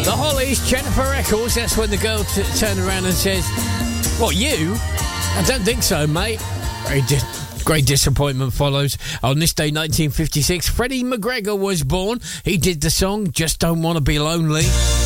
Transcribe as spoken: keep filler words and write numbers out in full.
The Hollies, Jennifer Eccles. That's when the girl t- turned around and says, "What, you? I don't think so, mate." Very di- great disappointment follows. On this day, nineteen fifty-six, Freddie McGregor was born. He did the song Just Don't Want to Be Lonely.